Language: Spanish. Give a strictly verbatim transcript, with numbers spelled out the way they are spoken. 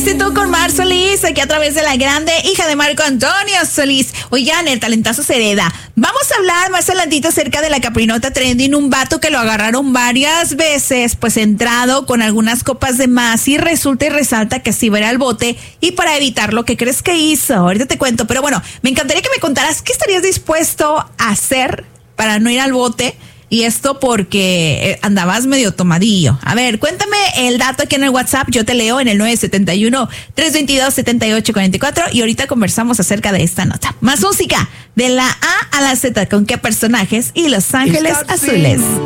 fuiste tú con Mar Solís, aquí a través de La Grande, hija de Marco Antonio Solís. Oigan, el talentazo se hereda. Vamos a hablar más adelantito acerca de la Caprinota Trending, un vato que lo agarraron varias veces, pues entrado con algunas copas de más y resulta y resalta que así va al bote y para evitarlo, ¿qué crees que hizo? Ahorita te cuento, pero bueno, me encantaría que me contaras qué estarías dispuesto a hacer para no ir al bote. Y esto porque andabas medio tomadillo. A ver, cuéntame el dato aquí en el WhatsApp. Yo te leo en el nueve siete uno, tres dos dos, siete ocho cuatro cuatro y ahorita conversamos acerca de esta nota. Más música de la A a la Z. ¿Con qué personajes? Y Los Ángeles Azules.